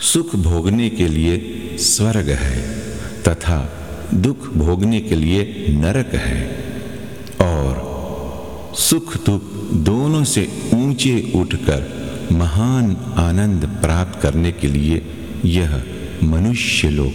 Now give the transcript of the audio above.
सुख भोगने के लिए स्वर्ग है तथा दुख भोगने के लिए नरक है, और सुख दुख दोनों से ऊंचे उठकर महान आनंद प्राप्त करने के लिए यह मनुष्य लोक